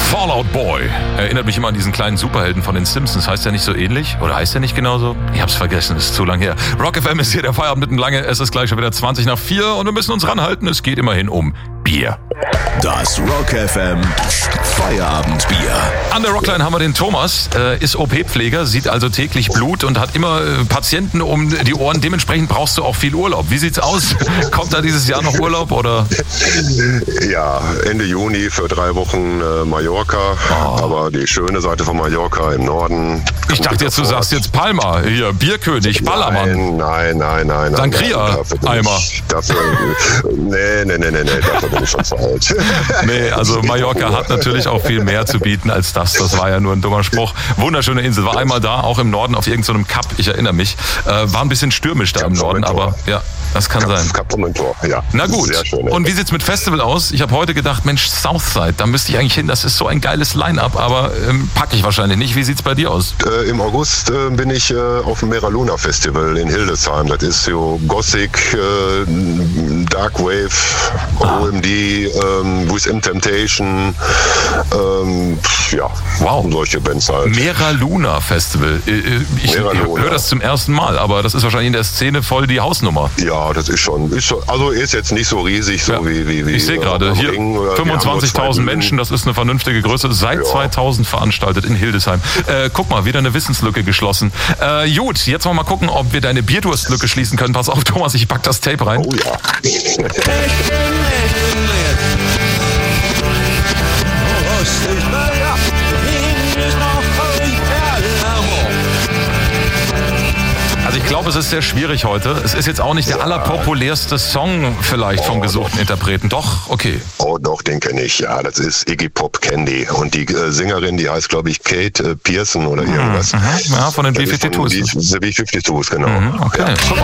Fallout Boy. Erinnert mich immer an diesen kleinen Superhelden von den Simpsons. Heißt der nicht so ähnlich? Oder heißt der nicht genauso? Ich hab's vergessen, ist zu lang her. Rock FM ist hier, der Feierabend mitten lange. Es ist gleich schon wieder 20:04 und wir müssen uns ranhalten. Es geht immerhin um Bier. Das Rock FM Feierabendbier. An der Rockline haben wir den Thomas, ist OP-Pfleger, sieht also täglich Blut und hat immer Patienten um die Ohren. Dementsprechend brauchst du auch viel Urlaub. Wie sieht's aus? Kommt da dieses Jahr noch Urlaub oder? Ja, Ende Juni für 3 Wochen Mallorca. Aber die schöne Seite von Mallorca im Norden. Ich dachte jetzt, du sagst jetzt Palma, hier, Bierkönig, Ballermann. Nein. Sangria, Eimer. Nee, dafür bin ich schon zu alt. Nee, also Mallorca hat natürlich auch viel mehr zu bieten als das. Das war ja nur ein dummer Spruch. Wunderschöne Insel. War einmal da, auch im Norden, auf irgendeinem Kap. Ich erinnere mich. War ein bisschen stürmisch da im Norden, aber ja, das kann sein. Kap Formentor, ja. Na gut. Sehr schön, und wie sieht's mit Festival aus? Ich habe heute gedacht, Mensch, Southside, da müsste ich eigentlich hin. Das ist so ein geiles Line-Up, aber packe ich wahrscheinlich nicht. Wie sieht's bei dir aus? Im August bin ich auf dem Mera Luna Festival in Hildesheim. Das ist so Gothic, Dark Wave, OMD, With Temptation, ja, wow. Solche Bands halt. Mera Luna Festival. Ich höre das zum ersten Mal, aber das ist wahrscheinlich in der Szene voll die Hausnummer. Ja, das ist schon, also ist jetzt nicht so riesig, so wie ich sehe gerade, hier 25.000 Menschen, das ist eine vernünftige Größe, seit 2000 veranstaltet in Hildesheim. Guck mal, wieder eine Wissenslücke geschlossen. Gut, jetzt wollen wir mal gucken, ob wir deine Bierdurstlücke schließen können. Pass auf, Thomas, ich pack das Tape rein. Oh ja. Also ich glaube, es ist sehr schwierig heute. Es ist jetzt auch nicht der allerpopulärste Song vielleicht vom gesuchten Interpreten. Doch, okay. Oh doch, den kenne ich. Ja, das ist Iggy Pop Candy. Und die Sängerin, die heißt, glaube ich, Kate Pearson oder irgendwas. Ja, von den B-52s. Die B-52s, genau. Okay. Ja.